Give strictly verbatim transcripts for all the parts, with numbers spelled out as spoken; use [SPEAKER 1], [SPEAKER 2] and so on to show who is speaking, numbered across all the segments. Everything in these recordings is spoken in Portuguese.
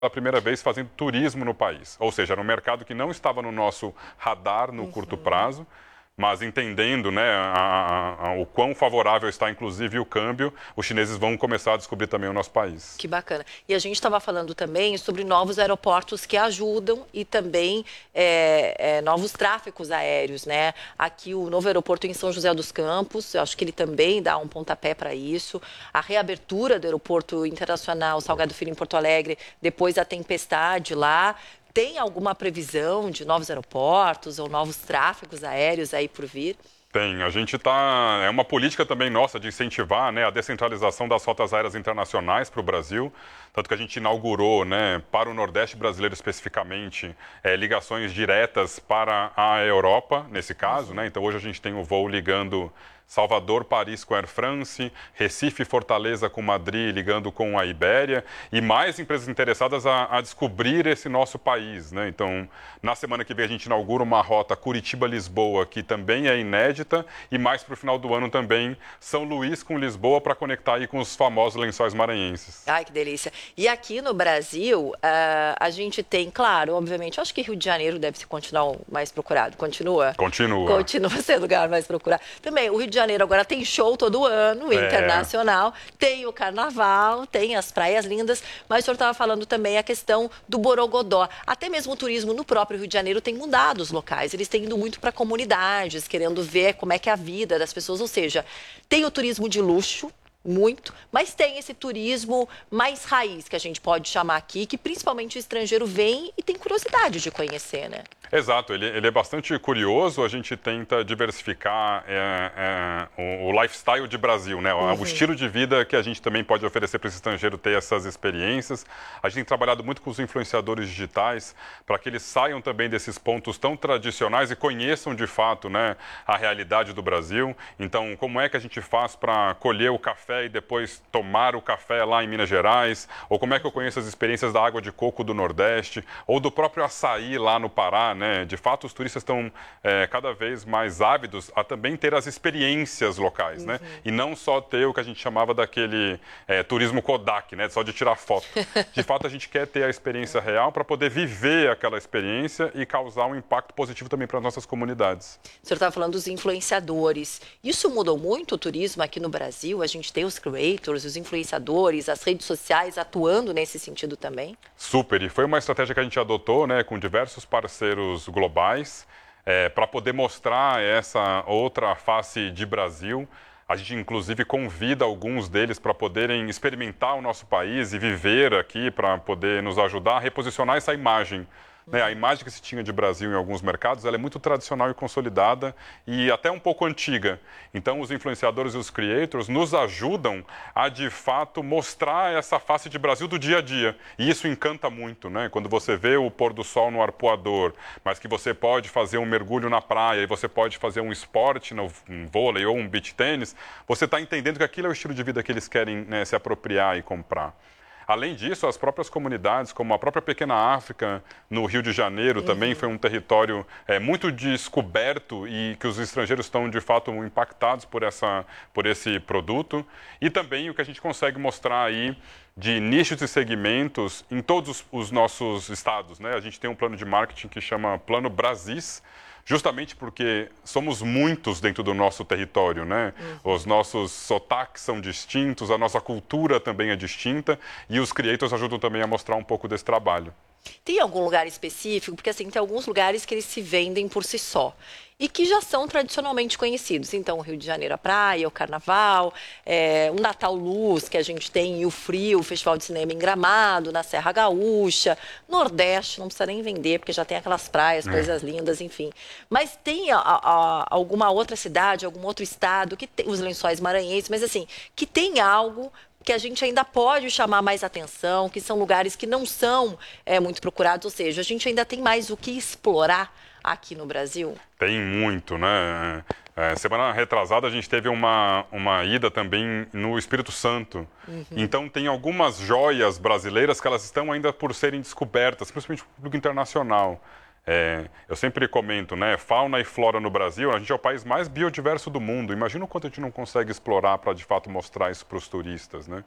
[SPEAKER 1] pela primeira vez fazendo turismo no país. Ou seja, era um mercado que não estava no nosso radar no uhum. curto prazo, mas entendendo, né, a, a, a, o quão favorável está, inclusive, o câmbio, os chineses vão começar a descobrir também o nosso país.
[SPEAKER 2] Que bacana. E a gente estava falando também sobre novos aeroportos que ajudam e também é, é, novos tráfegos aéreos, né? Aqui o novo aeroporto em São José dos Campos, eu acho que ele também dá um pontapé para isso. A reabertura do aeroporto internacional Salgado Filho em Porto Alegre, depois da tempestade lá. Tem alguma previsão de novos aeroportos ou novos tráfegos aéreos aí por vir?
[SPEAKER 1] Tem. A gente está... É uma política também nossa de incentivar, né, a descentralização das rotas aéreas internacionais para o Brasil. Tanto que a gente inaugurou, né, para o Nordeste brasileiro especificamente, é, ligações diretas para a Europa, nesse caso. Uhum. Né? Então, hoje a gente tem o voo ligando Salvador, Paris com Air France, Recife, Fortaleza com Madrid, ligando com a Ibéria, e mais empresas interessadas a, a descobrir esse nosso país. Né? Então, na semana que vem a gente inaugura uma rota Curitiba-Lisboa, que também é inédita, e mais para o final do ano também São Luís com Lisboa para conectar aí com os famosos Lençóis Maranhenses.
[SPEAKER 2] Ai, que delícia. E aqui no Brasil, uh, a gente tem, claro, obviamente, acho que Rio de Janeiro deve se continuar o mais procurado. Continua?
[SPEAKER 1] Continua.
[SPEAKER 2] Continua sendo o lugar mais procurado. Também, o Rio de Janeiro agora tem show todo ano,
[SPEAKER 1] é.
[SPEAKER 2] internacional, tem o carnaval, tem as praias lindas, mas o senhor estava falando também a questão do Borogodó. Até mesmo o turismo no próprio Rio de Janeiro tem mudado os locais, eles têm ido muito para comunidades, querendo ver como é que é a vida das pessoas, ou seja, tem o turismo de luxo, muito, mas tem esse turismo mais raiz, que a gente pode chamar aqui, que principalmente o estrangeiro vem e tem curiosidade de conhecer, né?
[SPEAKER 1] Exato, ele, ele é bastante curioso, a gente tenta diversificar é, é, o, o lifestyle de Brasil, né? Uhum. O estilo de vida que a gente também pode oferecer para esse estrangeiro ter essas experiências. A gente tem trabalhado muito com os influenciadores digitais para que eles saiam também desses pontos tão tradicionais e conheçam de fato, né, a realidade do Brasil. Então, como é que a gente faz para colher o café e depois tomar o café lá em Minas Gerais? Ou como é que eu conheço as experiências da água de coco do Nordeste? Ou do próprio açaí lá no Pará, né? Né? De fato, os turistas estão é, cada vez mais ávidos a também ter as experiências locais, uhum. né? E não só ter o que a gente chamava daquele é, turismo Kodak, né? Só de tirar foto. De fato, a gente quer ter a experiência real para poder viver aquela experiência e causar um impacto positivo também para as nossas comunidades.
[SPEAKER 2] O senhor estava falando dos influenciadores. Isso mudou muito o turismo aqui no Brasil? A gente tem os creators, os influenciadores, as redes sociais atuando nesse sentido também?
[SPEAKER 1] Super. E foi uma estratégia que a gente adotou, né, com diversos parceiros globais, é, para poder mostrar essa outra face de Brasil. A gente, inclusive, convida alguns deles para poderem experimentar o nosso país e viver aqui, para poder nos ajudar a reposicionar essa imagem. Né? A imagem que se tinha de Brasil em alguns mercados, ela é muito tradicional e consolidada e até um pouco antiga. Então, os influenciadores e os creators nos ajudam a, de fato, mostrar essa face de Brasil do dia a dia. E isso encanta muito, né? Quando você vê o pôr do sol no arpoador, mas que você pode fazer um mergulho na praia e você pode fazer um esporte, no, um vôlei ou um beach tênis, você está entendendo que aquilo é o estilo de vida que eles querem, né, se apropriar e comprar. Além disso, as próprias comunidades, como a própria Pequena África, no Rio de Janeiro, uhum. também foi um território é, muito descoberto e que os estrangeiros estão, de fato, impactados por, essa, por esse produto. E também o que a gente consegue mostrar aí de nichos e segmentos em todos os nossos estados, né? A gente tem um plano de marketing que chama Plano Brasis, justamente porque somos muitos dentro do nosso território, né? Uhum. Os nossos sotaques são distintos, a nossa cultura também é distinta e os creators ajudam também a mostrar um pouco desse trabalho.
[SPEAKER 2] Tem algum lugar específico? Porque assim, tem alguns lugares que eles se vendem por si só e que já são tradicionalmente conhecidos. Então, o Rio de Janeiro, a praia, o Carnaval, é, o Natal Luz, que a gente tem, e o Frio, o Festival de Cinema em Gramado, na Serra Gaúcha, Nordeste, não precisa nem vender, porque já tem aquelas praias, é. coisas lindas, enfim. Mas tem a, a, alguma outra cidade, algum outro estado, que tem os Lençóis Maranhenses, mas assim, que tem algo que a gente ainda pode chamar mais atenção, que são lugares que não são é, muito procurados, ou seja, a gente ainda tem mais o que explorar aqui no Brasil?
[SPEAKER 1] Tem muito, né? É, semana retrasada a gente teve uma, uma ida também no Espírito Santo. Uhum. Então tem algumas joias brasileiras que elas estão ainda por serem descobertas, principalmente no público internacional. É, eu sempre comento, né? Fauna e flora no Brasil, a gente é o país mais biodiverso do mundo. Imagina o quanto a gente não consegue explorar para, de fato, mostrar isso para os turistas, né?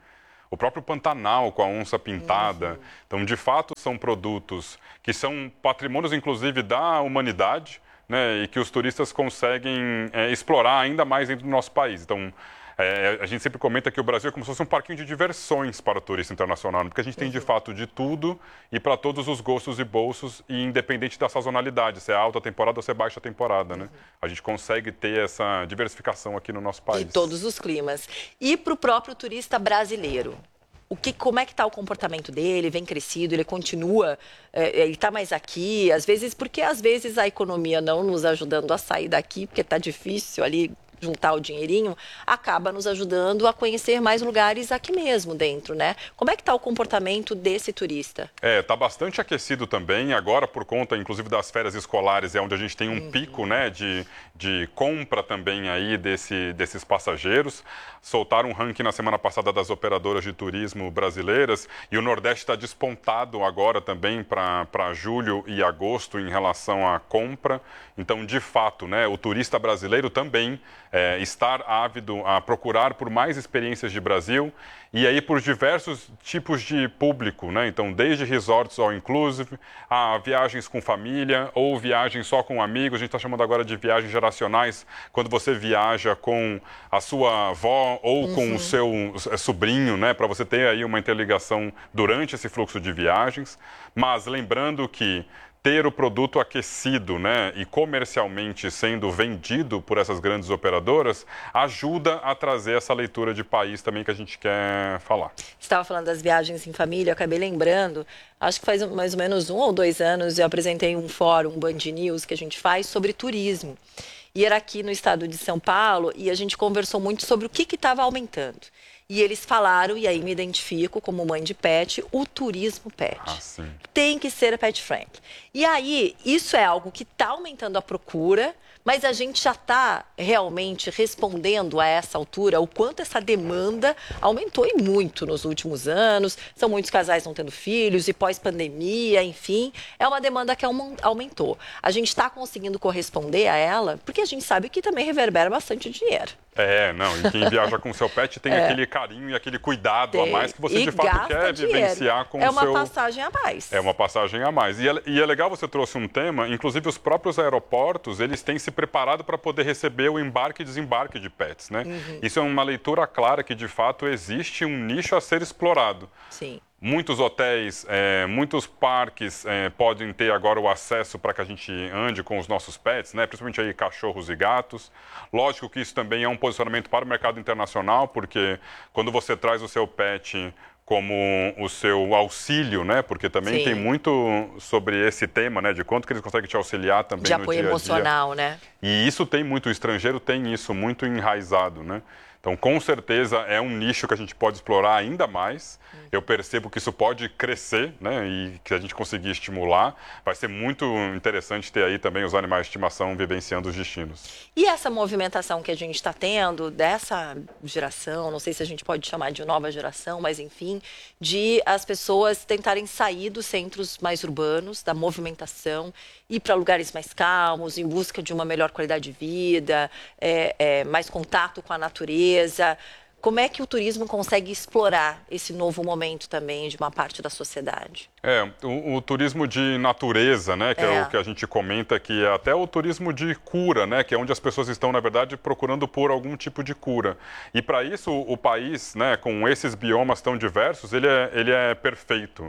[SPEAKER 1] o próprio Pantanal com a onça pintada.
[SPEAKER 2] Uhum.
[SPEAKER 1] Então, de fato, são produtos que são patrimônios, inclusive, da humanidade, né, e que os turistas conseguem é, explorar ainda mais dentro do nosso país. Então, é, a gente sempre comenta que o Brasil é como se fosse um parquinho de diversões para o turista internacional, porque a gente tem, de fato, de tudo e para todos os gostos e bolsos, e independente da sazonalidade, se é alta temporada ou se é baixa temporada, né? A gente consegue ter essa diversificação aqui no nosso país.
[SPEAKER 2] De todos os climas. E para o próprio turista brasileiro? O que, como é que está o comportamento dele? Vem crescido, ele continua, é, ele está mais aqui, às vezes, porque às vezes a economia não nos ajudando a sair daqui, porque está difícil ali juntar o dinheirinho, acaba nos ajudando a conhecer mais lugares aqui mesmo dentro, né? Como é que está o comportamento desse turista?
[SPEAKER 1] É, está bastante aquecido também, agora por conta, inclusive, das férias escolares, é onde a gente tem um uhum. pico, né, de, de compra também aí desse, desses passageiros. Soltaram um ranking na semana passada das operadoras de turismo brasileiras e o Nordeste está despontado agora também para julho e agosto em relação à compra. Então, de fato, né, o turista brasileiro também é, estar ávido a procurar por mais experiências de Brasil e aí por diversos tipos de público, né? Então, desde resorts all inclusive, a viagens com família ou viagens só com amigos. A gente está chamando agora de viagens geracionais, quando você viaja com a sua avó ou uhum. com o seu sobrinho, né? Para você ter aí uma interligação durante esse fluxo de viagens. Mas lembrando que ter o produto aquecido, né, e comercialmente sendo vendido por essas grandes operadoras, ajuda a trazer essa leitura de país também que a gente quer falar.
[SPEAKER 2] Você estava falando das viagens em família, eu acabei lembrando, acho que faz mais ou menos um ou dois anos eu apresentei um fórum, um Band News, que a gente faz sobre turismo. E era aqui no estado de São Paulo e a gente conversou muito sobre o que estava aumentando. E eles falaram, e aí me identifico como mãe de pet, o turismo pet.
[SPEAKER 1] Ah, sim.
[SPEAKER 2] Tem que ser pet friendly. E aí, isso é algo que está aumentando a procura, mas a gente já está realmente respondendo a essa altura o quanto essa demanda aumentou e muito nos últimos anos. São muitos casais não tendo filhos e pós-pandemia, enfim. É uma demanda que aumentou. A gente está conseguindo corresponder a ela, porque a gente sabe que também reverbera bastante dinheiro.
[SPEAKER 1] É, não, e quem viaja com o seu pet tem é. aquele carinho e aquele cuidado tem. a mais que você
[SPEAKER 2] e
[SPEAKER 1] de fato quer
[SPEAKER 2] dinheiro.
[SPEAKER 1] vivenciar com
[SPEAKER 2] é
[SPEAKER 1] o seu...
[SPEAKER 2] É uma passagem a mais.
[SPEAKER 1] É uma passagem a mais. E é, e é legal você trouxe um tema, inclusive os próprios aeroportos, eles têm se preparado para poder receber o embarque e desembarque de pets, né? Uhum. Isso é uma leitura clara que de fato existe um nicho a ser explorado.
[SPEAKER 2] Sim.
[SPEAKER 1] Muitos hotéis, é, muitos parques é, podem ter agora o acesso para que a gente ande com os nossos pets, né? Principalmente aí cachorros e gatos. Lógico que isso também é um posicionamento para o mercado internacional, porque quando você traz o seu pet como o seu auxílio, né? Porque também Sim. tem muito sobre esse tema, né? De quanto que eles conseguem te auxiliar também
[SPEAKER 2] de
[SPEAKER 1] no dia a dia.
[SPEAKER 2] De apoio emocional, né?
[SPEAKER 1] E isso tem muito, o estrangeiro tem isso muito enraizado, né? Então, com certeza, é um nicho que a gente pode explorar ainda mais. Eu percebo que isso pode crescer, né? E que a gente conseguir estimular. Vai ser muito interessante ter aí também os animais de estimação vivenciando os destinos.
[SPEAKER 2] E essa movimentação que a gente está tendo dessa geração, não sei se a gente pode chamar de nova geração, mas enfim, de as pessoas tentarem sair dos centros mais urbanos, da movimentação, ir para lugares mais calmos, em busca de uma melhor qualidade de vida, é, é, mais contato com a natureza. Como é que o turismo consegue explorar esse novo momento também de uma parte da sociedade?
[SPEAKER 1] É, o, o turismo de natureza, né, que é. é o que a gente comenta aqui, é até o turismo de cura, né, que é onde as pessoas estão, na verdade, procurando por algum tipo de cura. E para isso, o, o país, né, com esses biomas tão diversos, ele é, ele é perfeito.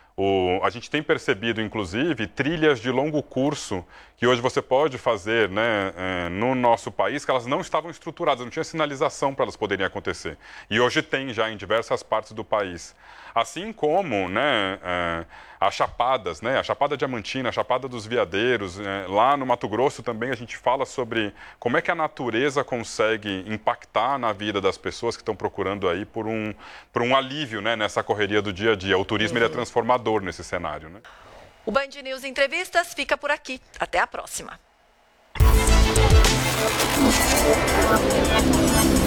[SPEAKER 1] O, a gente tem percebido, inclusive, trilhas de longo curso que hoje você pode fazer, né, é, no nosso país, que elas não estavam estruturadas, não tinha sinalização para elas poderem acontecer. E hoje tem já em diversas partes do país. Assim como, né, é, as chapadas, né, a Chapada Diamantina, a Chapada dos Veadeiros, é, lá no Mato Grosso também a gente fala sobre como é que a natureza consegue impactar na vida das pessoas que estão procurando aí por um, por um alívio, né, nessa correria do dia a dia. O turismo uhum. ele é transformador nesse cenário, né?
[SPEAKER 2] O Band News Entrevistas fica por aqui. Até a próxima.